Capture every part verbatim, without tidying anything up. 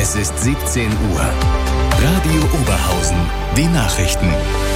Es ist siebzehn Uhr. Radio Oberhausen, die Nachrichten.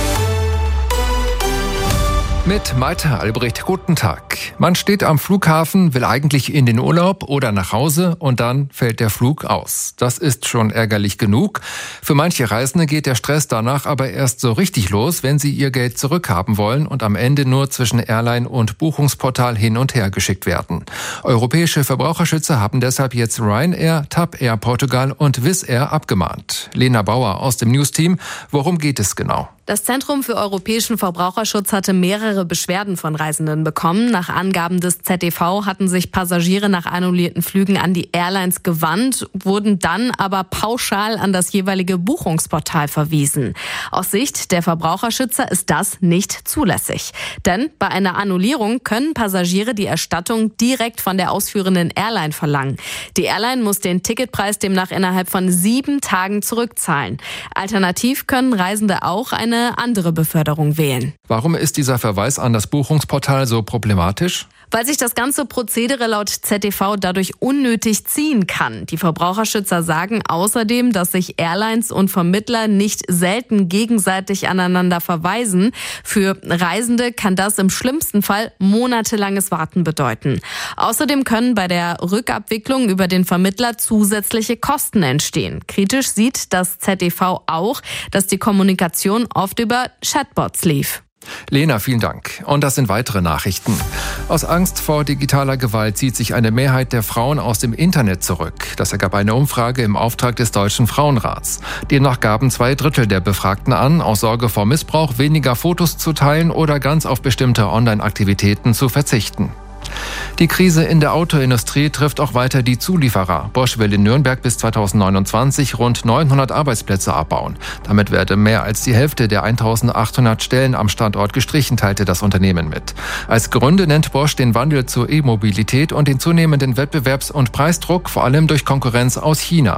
Mit Malte Albrecht, guten Tag. Man steht am Flughafen, will eigentlich in den Urlaub oder nach Hause und dann fällt der Flug aus. Das ist schon ärgerlich genug. Für manche Reisende geht der Stress danach aber erst so richtig los, wenn sie ihr Geld zurückhaben wollen und am Ende nur zwischen Airline und Buchungsportal hin und her geschickt werden. Europäische Verbraucherschützer haben deshalb jetzt Ryanair, TAP Air Portugal und Wizz Air abgemahnt. Lena Bauer aus dem News-Team, worum geht es genau? Das Zentrum für europäischen Verbraucherschutz hatte mehrere Beschwerden von Reisenden bekommen. Nach Angaben des Z D V hatten sich Passagiere nach annullierten Flügen an die Airlines gewandt, wurden dann aber pauschal an das jeweilige Buchungsportal verwiesen. Aus Sicht der Verbraucherschützer ist das nicht zulässig. Denn bei einer Annullierung können Passagiere die Erstattung direkt von der ausführenden Airline verlangen. Die Airline muss den Ticketpreis demnach innerhalb von sieben Tagen zurückzahlen. Alternativ können Reisende auch eine eine andere Beförderung wählen. Warum ist dieser Verweis an das Buchungsportal so problematisch? Weil sich das ganze Prozedere laut Z D V dadurch unnötig ziehen kann. Die Verbraucherschützer sagen außerdem, dass sich Airlines und Vermittler nicht selten gegenseitig aneinander verweisen. Für Reisende kann das im schlimmsten Fall monatelanges Warten bedeuten. Außerdem können bei der Rückabwicklung über den Vermittler zusätzliche Kosten entstehen. Kritisch sieht das Z D V auch, dass die Kommunikation oft über Chatbots lief. Lena, vielen Dank. Und das sind weitere Nachrichten. Aus Angst vor digitaler Gewalt zieht sich eine Mehrheit der Frauen aus dem Internet zurück. Das ergab eine Umfrage im Auftrag des Deutschen Frauenrats. Demnach gaben zwei Drittel der Befragten an, aus Sorge vor Missbrauch weniger Fotos zu teilen oder ganz auf bestimmte Online-Aktivitäten zu verzichten. Die Krise in der Autoindustrie trifft auch weiter die Zulieferer. Bosch will in Nürnberg bis zweitausendneunundzwanzig rund neunhundert Arbeitsplätze abbauen. Damit werde mehr als die Hälfte der eintausendachthundert Stellen am Standort gestrichen, teilte das Unternehmen mit. Als Gründe nennt Bosch den Wandel zur E-Mobilität und den zunehmenden Wettbewerbs- und Preisdruck, vor allem durch Konkurrenz aus China.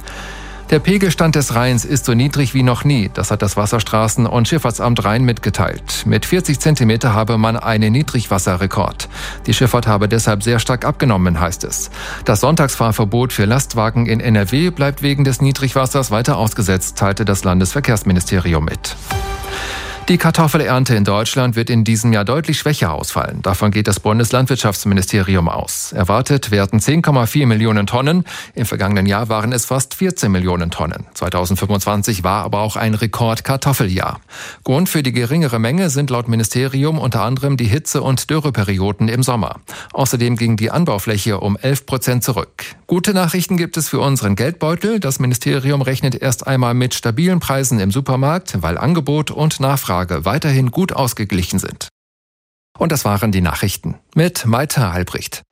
Der Pegelstand des Rheins ist so niedrig wie noch nie. Das hat das Wasserstraßen- und Schifffahrtsamt Rhein mitgeteilt. Mit vierzig Zentimeter habe man einen Niedrigwasserrekord. Die Schifffahrt habe deshalb sehr stark abgenommen, heißt es. Das Sonntagsfahrverbot für Lastwagen in N R W bleibt wegen des Niedrigwassers weiter ausgesetzt, teilte das Landesverkehrsministerium mit. Die Kartoffelernte in Deutschland wird in diesem Jahr deutlich schwächer ausfallen. Davon geht das Bundeslandwirtschaftsministerium aus. Erwartet werden zehn Komma vier Millionen Tonnen. Im vergangenen Jahr waren es fast vierzehn Millionen Tonnen. zweitausendfünfundzwanzig war aber auch ein Rekord-Kartoffeljahr. Grund für die geringere Menge sind laut Ministerium unter anderem die Hitze- und Dürreperioden im Sommer. Außerdem ging die Anbaufläche um elf Prozent zurück. Gute Nachrichten gibt es für unseren Geldbeutel. Das Ministerium rechnet erst einmal mit stabilen Preisen im Supermarkt, weil Angebot und Nachfrage weiterhin gut ausgeglichen sind. Und das waren die Nachrichten mit Malte Albrecht.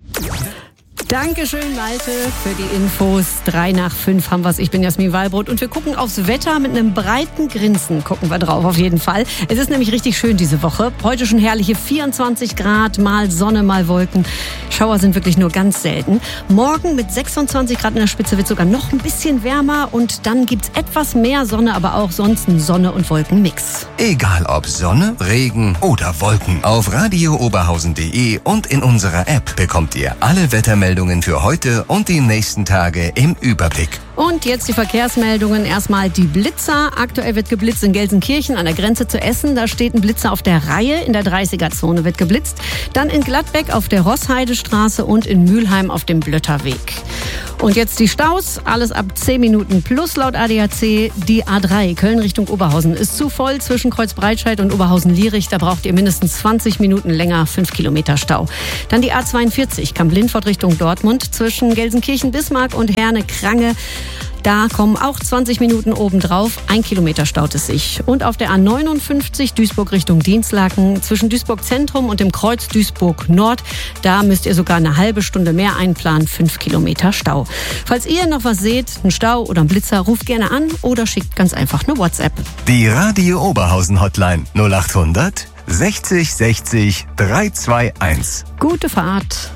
Dankeschön, Malte, für die Infos. Drei nach fünf haben wir's. Ich bin Jasmin Wallbrot und wir gucken aufs Wetter mit einem breiten Grinsen. Gucken wir drauf, auf jeden Fall. Es ist nämlich richtig schön diese Woche. Heute schon herrliche vierundzwanzig Grad, mal Sonne, mal Wolken. Schauer sind wirklich nur ganz selten. Morgen mit sechsundzwanzig Grad in der Spitze wird sogar noch ein bisschen wärmer und dann gibt's etwas mehr Sonne, aber auch sonst ein Sonne- und Wolkenmix. Egal ob Sonne, Regen oder Wolken. Auf radio oberhausen punkt de und in unserer App bekommt ihr alle Wettermeldungen für heute und die nächsten Tage im Überblick. Und jetzt die Verkehrsmeldungen. Erstmal die Blitzer. Aktuell wird geblitzt in Gelsenkirchen an der Grenze zu Essen. Da steht ein Blitzer auf der Reihe. In der dreißiger-Zone wird geblitzt. Dann in Gladbeck auf der Rossheidestraße und in Mülheim auf dem Blötterweg. Und jetzt die Staus. Alles ab zehn Minuten plus laut A D A C. Die A drei Köln Richtung Oberhausen ist zu voll zwischen Kreuzbreitscheid und Oberhausen-Lierich. Da braucht ihr mindestens zwanzig Minuten länger, fünf Kilometer Stau. Dann die A zweiundvierzig Kamp-Lindfort Richtung Dortmund zwischen Gelsenkirchen-Bismarck und Herne-Krange. Da kommen auch zwanzig Minuten obendrauf. Ein Kilometer staut es sich. Und auf der A neunundfünfzig Duisburg Richtung Dienstlaken zwischen Duisburg Zentrum und dem Kreuz Duisburg Nord. Da müsst ihr sogar eine halbe Stunde mehr einplanen. Fünf Kilometer Stau. Falls ihr noch was seht, einen Stau oder einen Blitzer, ruft gerne an oder schickt ganz einfach eine WhatsApp. Die Radio Oberhausen Hotline null acht hundert sechzig sechzig dreihundertzweiundundzwanzig. Gute Fahrt.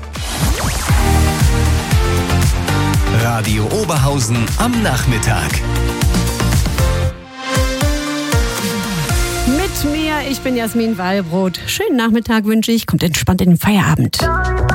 Radio Oberhausen am Nachmittag. Mit mir, ich bin Jasmin Wallbrot. Schönen Nachmittag wünsche ich. Kommt entspannt in den Feierabend.